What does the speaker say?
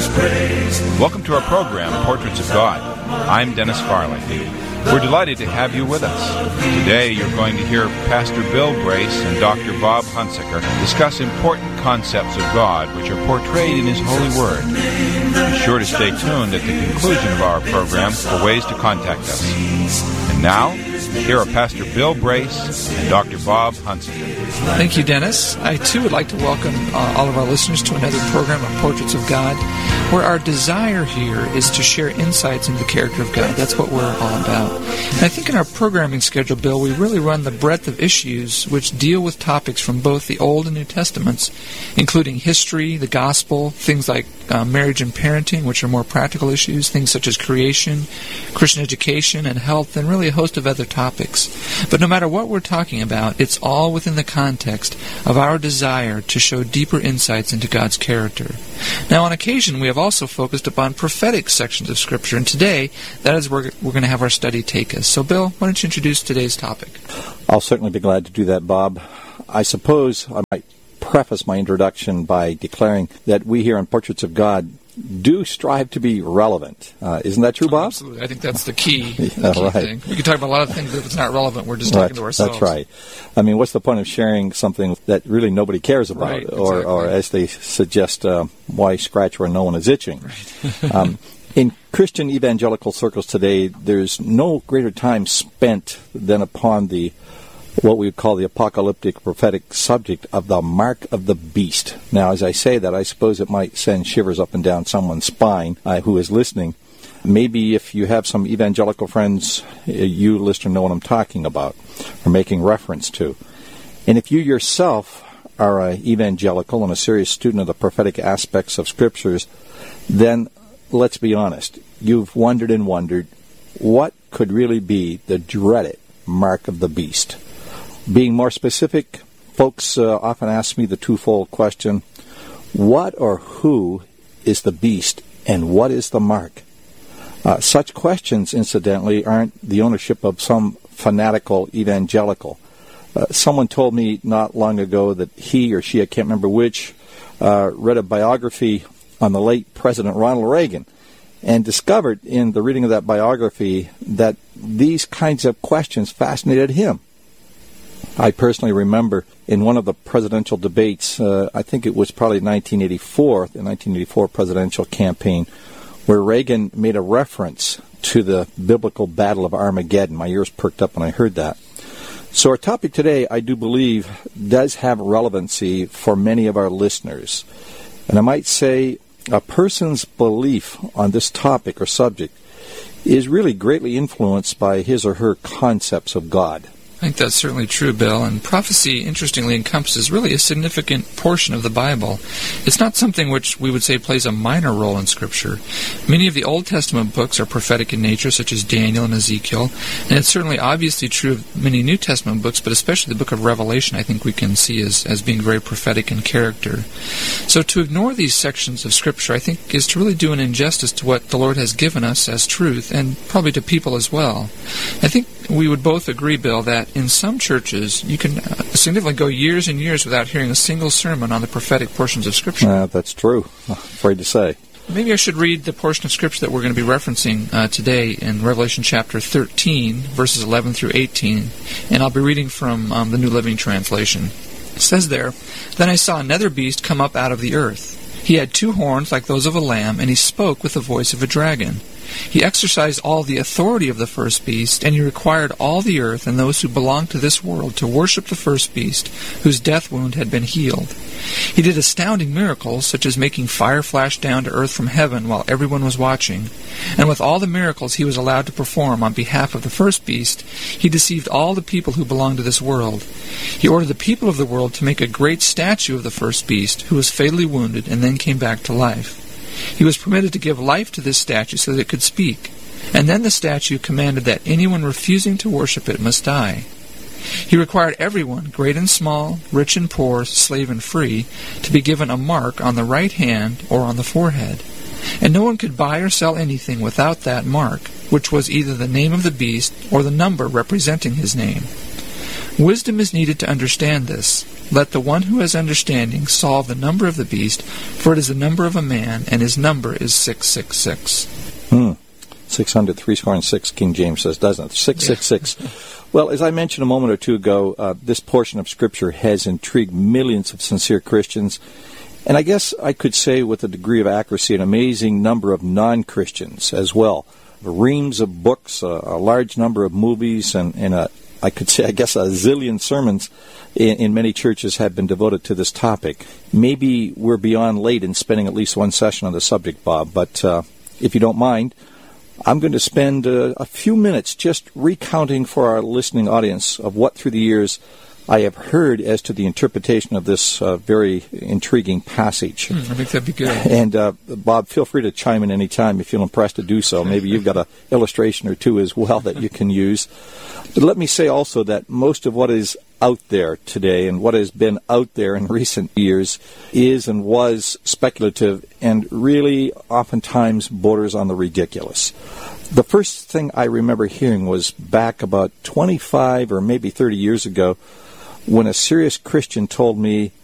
Welcome to our program, Portraits of God. I'm Dennis Farley. We're delighted to have you with us. Today you're going to hear Pastor Bill Brace and Dr. Bob Hunsaker discuss important concepts of God which are portrayed in His holy Word. Be sure to stay tuned at the conclusion of our program for ways to contact us. And now, here are Pastor Bill Brace and Dr. Bob Hunsaker. Thank you, Dennis. I, too, would like to welcome all of our listeners to another program of Portraits of God, where our desire here is to share insights into the character of God. That's what we're all about. And I think in our programming schedule, Bill, we really run the breadth of issues which deal with topics from both the Old and New Testaments, including history, the gospel, things like marriage and parenting, which are more practical issues, things such as creation, Christian education, and health, and really a host of other topics. But no matter what we're talking about, it's all within the context of our desire to show deeper insights into God's character. Now, on occasion, we have also focused upon prophetic sections of Scripture, and today, that is where we're going to have our study take us. So, Bill, why don't you introduce today's topic? I'll certainly be glad to do that, Bob. I suppose I might preface my introduction by declaring that we here on Portraits of God do strive to be relevant. Isn't that true, Bob? Absolutely. I think that's the key, right. thing. We can talk about a lot of things, but if it's not relevant, we're just talking to ourselves. That's right. I mean, what's the point of sharing something that really nobody cares about? Right, or as they suggest, why scratch where no one is itching? Right. In Christian evangelical circles today, there's no greater time spent than upon what we would call the apocalyptic prophetic subject of the mark of the beast. Now, as I say that, I suppose it might send shivers up and down someone's spine who is listening. Maybe if you have some evangelical friends, you listener know what I'm talking about or making reference to. And if you yourself are an evangelical and a serious student of the prophetic aspects of Scriptures, then let's be honest. You've wondered and wondered what could really be the dreaded mark of the beast. Being more specific, folks often ask me the twofold question, what or who is the beast and what is the mark? Such questions, incidentally, aren't the ownership of some fanatical evangelical. Someone told me not long ago that he or she, I can't remember which, read a biography on the late President Ronald Reagan and discovered in the reading of that biography that these kinds of questions fascinated him. I personally remember in one of the presidential debates, I think it was probably the 1984 presidential campaign, where Reagan made a reference to the biblical Battle of Armageddon. My ears perked up when I heard that. So our topic today, I do believe, does have relevancy for many of our listeners. And I might say a person's belief on this topic or subject is really greatly influenced by his or her concepts of God. I think that's certainly true, Bill. And prophecy, interestingly, encompasses really a significant portion of the Bible. It's not something which we would say plays a minor role in Scripture. Many of the Old Testament books are prophetic in nature, such as Daniel and Ezekiel, and it's certainly obviously true of many New Testament books, but especially the book of Revelation, I think we can see as being very prophetic in character. So to ignore these sections of Scripture, I think, is to really do an injustice to what the Lord has given us as truth, and probably to people as well. I think we would both agree, Bill, that in some churches you can significantly go years and years without hearing a single sermon on the prophetic portions of Scripture. That's true. Afraid to say. Maybe I should read the portion of Scripture that we're going to be referencing today in Revelation chapter 13, verses 11 through 18, and I'll be reading from the New Living Translation. It says there, "Then I saw another beast come up out of the earth. He had 2 horns like those of a lamb, and he spoke with the voice of a dragon. He exercised all the authority of the first beast, and he required all the earth and those who belong to this world to worship the first beast, whose death wound had been healed. He did astounding miracles, such as making fire flash down to earth from heaven while everyone was watching. And with all the miracles he was allowed to perform on behalf of the first beast, he deceived all the people who belong to this world. He ordered the people of the world to make a great statue of the first beast, who was fatally wounded and then came back to life. He was permitted to give life to this statue so that it could speak. And then the statue commanded that anyone refusing to worship it must die. He required everyone, great and small, rich and poor, slave and free, to be given a mark on the right hand or on the forehead. And no one could buy or sell anything without that mark, which was either the name of the beast or the number representing his name. Wisdom is needed to understand this. Let the one who has understanding solve the number of the beast, for it is the number of a man, and his number is 666. 600, 306, King James says, doesn't it? 666. Yeah. Well, as I mentioned a moment or two ago, this portion of Scripture has intrigued millions of sincere Christians, and I guess I could say with a degree of accuracy an amazing number of non-Christians as well. Reams of books, a large number of movies, and I could say, I guess, a zillion sermons in many churches have been devoted to this topic. Maybe we're beyond late in spending at least one session on the subject, Bob, but if you don't mind, I'm going to spend a few minutes just recounting for our listening audience of what through the years I have heard as to the interpretation of this very intriguing passage. I think that'd be good. And Bob, feel free to chime in any time if you feel impressed to do so. Maybe you've got an illustration or two as well that you can use. But let me say also that most of what is out there today and what has been out there in recent years is and was speculative and really oftentimes borders on the ridiculous. The first thing I remember hearing was back about 25 or maybe 30 years ago when a serious Christian told me